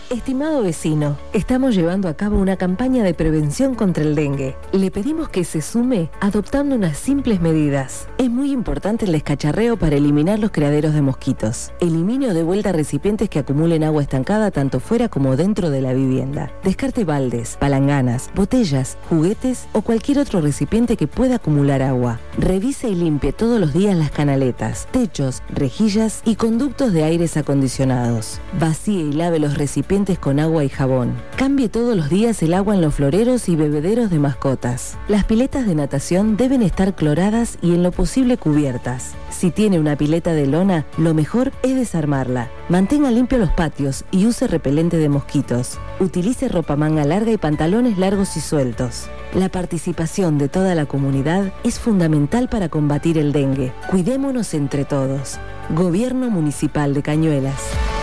Estimado vecino, estamos llevando a cabo una campaña de prevención contra el dengue. Le pedimos que se sume adoptando unas simples medidas. Es muy importante el descacharreo para eliminar los criaderos de mosquitos. Elimine o dé vuelta recipientes que acumulen agua estancada tanto fuera como dentro de la vivienda. Descarte baldes, palanganas, botellas, juguetes o cualquier otro recipiente que pueda acumular agua. Revise y limpie todos los días las canaletas, techos, rejillas y conductos de aires acondicionados. Vacíe y lave los recipientes con agua y jabón. Cambie todos los días el agua en los floreros y bebederos de mascotas. Las piletas de natación deben estar cloradas y en lo posible cubiertas. Si tiene una pileta de lona, lo mejor es desarmarla. Mantenga limpios los patios y use repelente de mosquitos. Utilice ropa manga larga y pantalones largos y sueltos. La participación de toda la comunidad es fundamental para combatir el dengue. Cuidémonos entre todos. Gobierno Municipal de Cañuelas.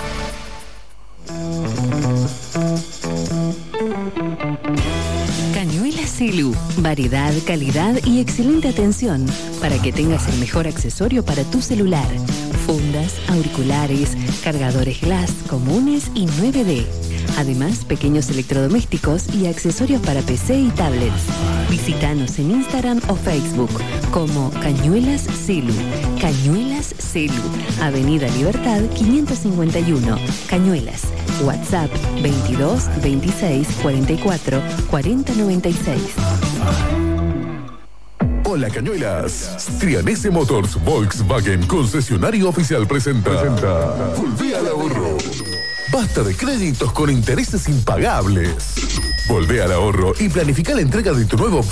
Cañuelas Celu. Variedad, calidad y excelente atención para que tengas el mejor accesorio para tu celular. Fundas, auriculares, cargadores glass comunes y 9D. Además, pequeños electrodomésticos y accesorios para PC y tablets. Visítanos en Instagram o Facebook como Cañuelas Celu. Cañuelas Celu. Avenida Libertad 551. Cañuelas. WhatsApp 22 26 44 40 96. Hola Cañuelas. Trianese Motors Volkswagen concesionario oficial presenta Volvé al ahorro. Basta de créditos con intereses impagables. Volvé al ahorro y planifica la entrega de tu nuevo